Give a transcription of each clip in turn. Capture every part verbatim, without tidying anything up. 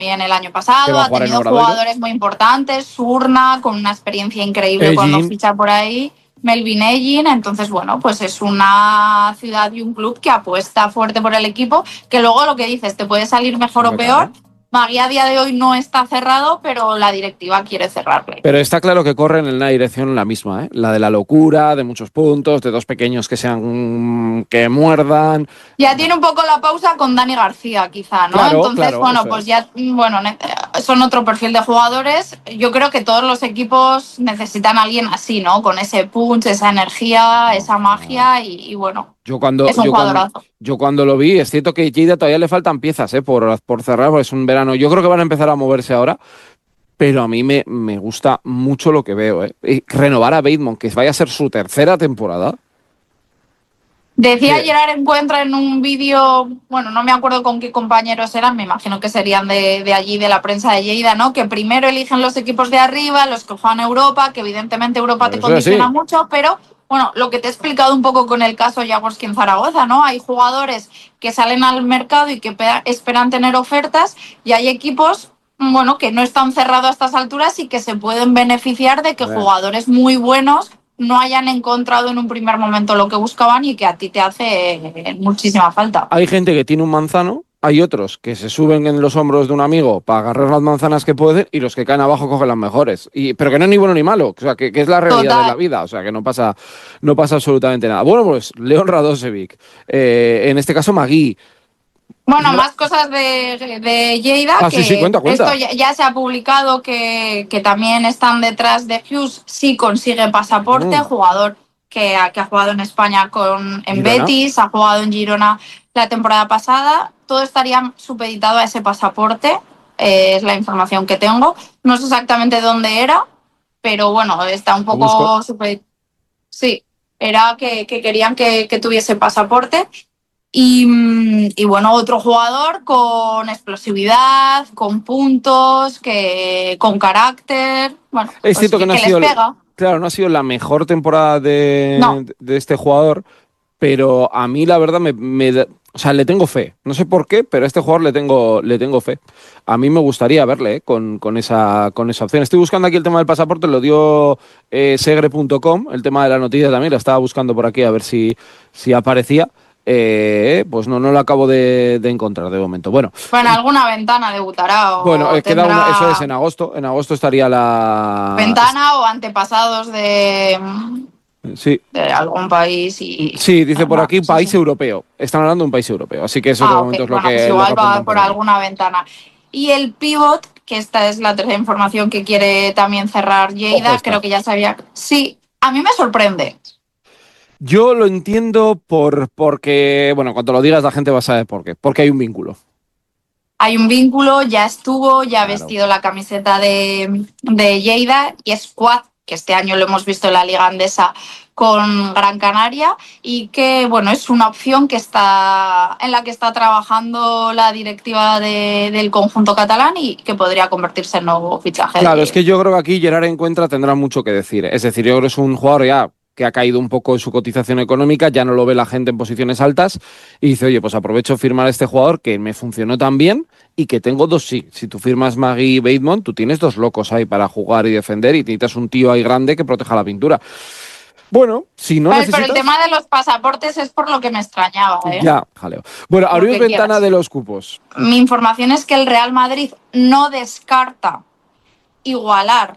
el año pasado, ha tenido jugadores muy importantes, Surna, con una experiencia increíble Egin. Cuando ficha por ahí, Melvin Egin, entonces bueno, pues es una ciudad y un club que apuesta fuerte por el equipo, que luego lo que dices, te puede salir mejor o peor. Magui a día de hoy no está cerrado, pero la directiva quiere cerrarle. Pero está claro que corren en una dirección la misma, ¿eh? La de la locura, de muchos puntos, de dos pequeños que sean que muerdan. Ya tiene un poco la pausa con Dani García, quizá, ¿no? Claro, Entonces, claro, bueno, pues ya, bueno, son otro perfil de jugadores. Yo creo que todos los equipos necesitan a alguien así, ¿no? Con ese punch, esa energía, esa magia y, y bueno, yo cuando, es un yo jugadorazo. Cuando, yo cuando lo vi, es cierto que Lleida todavía le faltan piezas, ¿eh? Por, por cerrar, porque es un verano. Yo creo que van a empezar a moverse ahora. Pero a mí me, me gusta mucho lo que veo, ¿eh? Y renovar a Bateman, que vaya a ser su tercera temporada. Decía Sí. Gerard Encuentra en un vídeo, bueno, no me acuerdo con qué compañeros eran, me imagino que serían de, de allí, de la prensa de Lleida, ¿no? Que primero eligen los equipos de arriba, los que juegan Europa, que evidentemente Europa Pero te condiciona mucho, pero bueno, lo que te he explicado un poco con el caso Jaworski en Zaragoza, ¿no? Hay jugadores que salen al mercado y que esperan tener ofertas y hay equipos, bueno, que no están cerrados a estas alturas y que se pueden beneficiar de que Bueno. jugadores muy buenos no hayan encontrado en un primer momento lo que buscaban y que a ti te hace muchísima falta. Hay gente que tiene un manzano, hay otros que se suben en los hombros de un amigo para agarrar las manzanas que pueden y los que caen abajo cogen las mejores. Y, pero que no es ni bueno ni malo, o sea, que, que es la realidad Total. de la vida, o sea, que no pasa, no pasa absolutamente nada. Bueno, pues Leon Radosevic, eh, en este caso Magui. Bueno, más cosas de, de Lleida, ah, que sí, sí, cuenta, cuenta. esto ya, ya se ha publicado que, que también están detrás de Hughes, sí consigue pasaporte, mm. jugador que, que ha jugado en España con, en Girona. Betis, ha jugado en Girona la temporada pasada, todo estaría supeditado a ese pasaporte, eh, es la información que tengo, no sé exactamente dónde era, pero bueno, está un poco supeditado. Sí, era que, que querían que, que tuviese pasaporte. Y, y bueno, otro jugador con explosividad, con puntos, que con carácter, bueno, es cierto pues, que, no que ha sido, les pega. Claro, no ha sido la mejor temporada de, no. de este jugador, pero a mí la verdad me, me, o sea, le tengo fe. No sé por qué, pero a este jugador le tengo, le tengo fe. A mí me gustaría verle ¿eh? con, con, esa, con esa opción. Estoy buscando aquí el tema del pasaporte, lo dio eh, segre punto com, el tema de la noticia también, la estaba buscando por aquí a ver si, si aparecía. Eh, pues no, no lo acabo de, de encontrar de momento. Bueno, bueno, alguna ventana debutará o bueno, eh, tendrá... queda una, eso es en agosto. En agosto estaría la ventana o antepasados de... Sí. de algún país y... Sí, dice por aquí no, país sí, sí. europeo. Están hablando de un país europeo, así que eso ah, de momento okay. es lo bueno, que... pues lo igual que va por, por alguna ventana. Y el pivot, que esta es la tercera información que quiere también cerrar Lleida, creo que ya sabía... Sí, a mí me sorprende. Yo lo entiendo por porque, bueno, cuando lo digas la gente va a saber por qué. Porque hay un vínculo. Hay un vínculo, ya estuvo, ya ha Claro. vestido la camiseta de, de Lleida y es Cuad, que este año lo hemos visto en la Liga Andesa con Gran Canaria y que, bueno, es una opción que está, en la que está trabajando la directiva de, del conjunto catalán y que podría convertirse en nuevo fichaje. Claro, de... es que yo creo que aquí Gerard Encuentra tendrá mucho que decir. Es decir, yo creo que es un jugador ya que ha caído un poco en su cotización económica, ya no lo ve la gente en posiciones altas y dice, oye, pues aprovecho firmar a este jugador que me funcionó tan bien y que tengo dos sí. Si tú firmas Magui y Bateman, tú tienes dos locos ahí para jugar y defender y necesitas un tío ahí grande que proteja la pintura. Bueno, si no pero, necesitas... pero el tema de los pasaportes es por lo que me extrañaba, ¿eh? Ya, jaleo. Bueno, abrimos ventana quieras. de los cupos. Mi información es que el Real Madrid no descarta igualar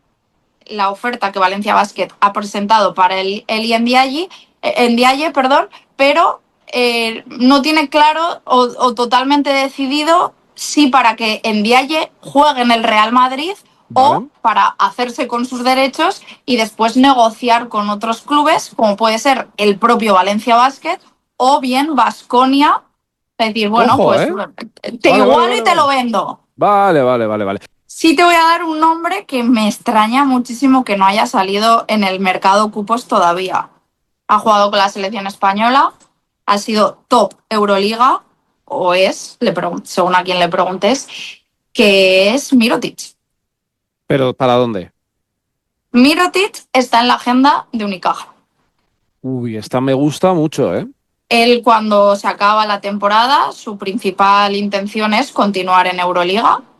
la oferta que Valencia Basket ha presentado para el, el Ndiaye, Ndiaye, perdón, pero eh, no tiene claro o, o totalmente decidido si para que Ndiaye juegue en el Real Madrid vale. o para hacerse con sus derechos y después negociar con otros clubes, como puede ser el propio Valencia Basket o bien Baskonia, es decir, bueno, Ojo, pues ¿eh? te vale, igualo vale, vale, y te lo vendo. Vale, vale, vale, vale. Sí te voy a dar un nombre que me extraña muchísimo que no haya salido en el mercado cupos todavía. Ha jugado con la selección española, ha sido top Euroliga, o es, le según a quien le preguntes, que es Mirotic. ¿Pero para dónde? Mirotic está en la agenda de Unicaja. Uy, esta me gusta mucho, ¿eh? Él, cuando se acaba la temporada, su principal intención es continuar en Euroliga